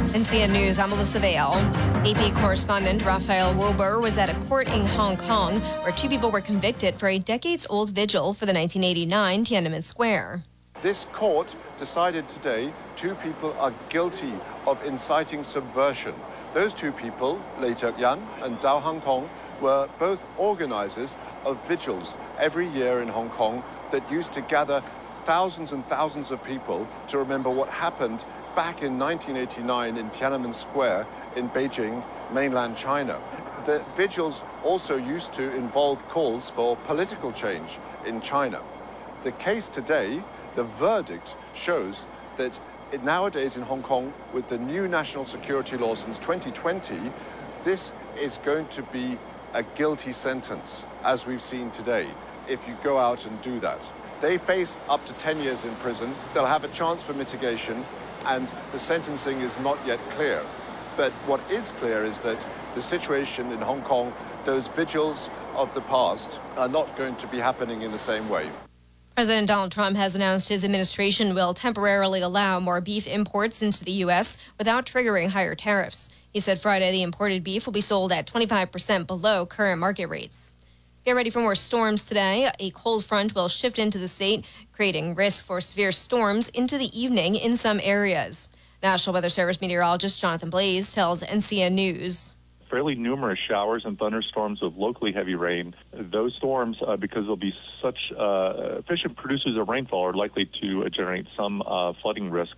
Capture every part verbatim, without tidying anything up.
N C N News, I'm Melissa Vale. A P correspondent Raphael Wober was at a court in Hong Kong where two people were convicted for a decades-old vigil for the nineteen eighty-nine Tiananmen Square. This court decided today two people are guilty of inciting subversion. Those two people, Lei Zheyan and Zhao Hangtong, were both organizers of vigils every year in Hong Kong that used to gather thousands and thousands of people to remember what happened back in nineteen eighty-nine in Tiananmen Square in Beijing, mainland China. The vigils also used to involve calls for political change in China. The case today, the verdict, shows that it, nowadays in Hong Kong, with the new national security law since twenty twenty, this is going to be a guilty sentence, as we've seen today, if you go out and do that. They face up to ten years in prison. They'll have a chance for mitigation, and the sentencing is not yet clear. But what is clear is that the situation in Hong Kong, those vigils of the past, are not going to be happening in the same way. President Donald Trump has announced his administration will temporarily allow more beef imports into the U S without triggering higher tariffs. He said Friday the imported beef will be sold at twenty-five percent below current market rates. Get ready for more storms today. A cold front will shift into the state, creating risk for severe storms into the evening in some areas. National Weather Service meteorologist Jonathan Blaze tells N C N News. Fairly numerous showers and thunderstorms with locally heavy rain. Those storms, uh, because they'll be such uh, efficient producers of rainfall, are likely to uh, generate some uh, flooding risk.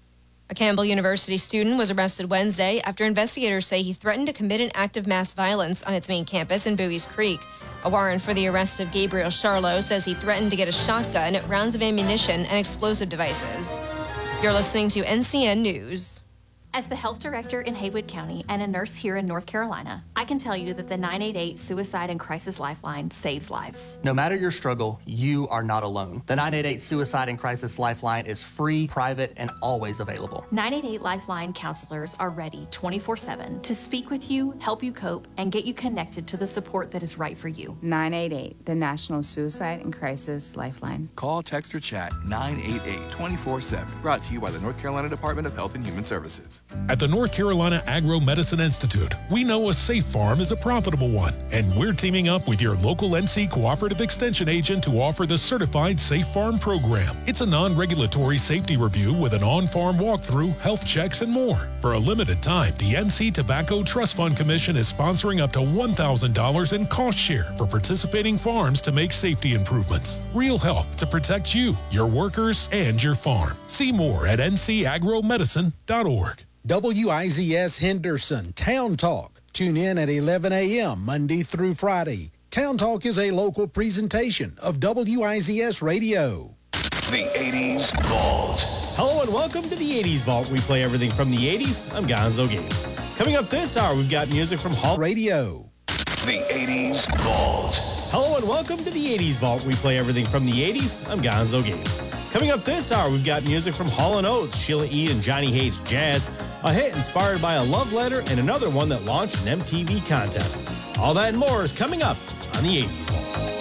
A Campbell University student was arrested Wednesday after investigators say he threatened to commit an act of mass violence on its main campus in Bowie's Creek. A warrant for the arrest of Gabriel Charlo says he threatened to get a shotgun, rounds of ammunition, and explosive devices. You're listening to N C N News. As the health director in Haywood County and a nurse here in North Carolina, I can tell you that the nine eight eight Suicide and Crisis Lifeline saves lives. No matter your struggle, you are not alone. The nine eight eight Suicide and Crisis Lifeline is free, private, and always available. nine eight eight Lifeline counselors are ready twenty-four seven to speak with you, help you cope, and get you connected to the support that is right for you. nine eight eight, the National Suicide and Crisis Lifeline. Call, text, or chat nine eight eight, twenty-four seven. Brought to you by the North Carolina Department of Health and Human Services. At the North Carolina Agro-Medicine Institute, we know a safe farm is a profitable one, and we're teaming up with your local N C Cooperative Extension agent to offer the Certified Safe Farm program. It's a non-regulatory safety review with an on-farm walkthrough, health checks, and more. For a limited time, the N C Tobacco Trust Fund Commission is sponsoring up to one thousand dollars in cost share for participating farms to make safety improvements. Real help to protect you, your workers, and your farm. See more at N C agro medicine dot org. W I Z S Henderson Town Talk. Tune in at eleven a.m. Monday through Friday. Town Talk is a local presentation of W I Z S Radio. The eighties Vault. Hello and welcome to the eighties Vault. We play everything from the eighties. I'm Gonzo Gates. Coming up this hour, we've got music from Hall Radio. The eighties Vault. Hello and welcome to the eighties Vault. We play everything from the eighties. I'm Gonzo Gates. Coming up this hour, we've got music from Hall and Oates, Sheila E. and Johnny Hates Jazz, a hit inspired by a love letter, and another one that launched an M T V contest. All that and more is coming up on the eighties Vault.